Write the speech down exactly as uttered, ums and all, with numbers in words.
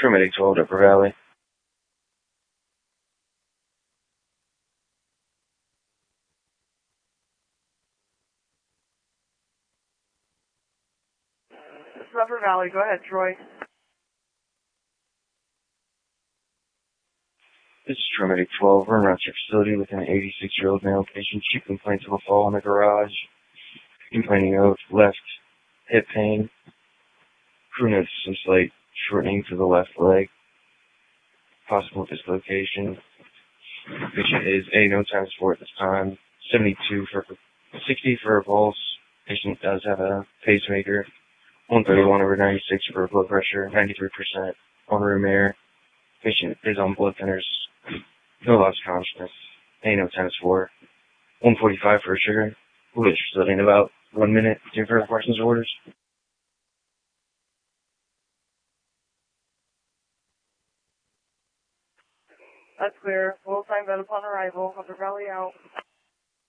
Paramedic twelve, Upper Valley. This is Upper Valley. Go ahead, Troy. This is Paramedic twelve. We're around your facility with an eighty-six-year-old male patient. She complains of a fall in the garage, complaining of left hip pain. Crew notes some slight shortening to the left leg, possible dislocation. Patient is A, no times four at this time, seventy-two for sixty for a pulse. Patient does have a pacemaker, one thirty-one over ninety-six for blood pressure, ninety-three percent on room air. Patient is on blood thinners, no loss of consciousness, A, no times four, one forty-five for sugar. We'll get your facility in about one minute. Do you have further questions or orders? That's clear. Full time bed upon arrival. Upper Valley out.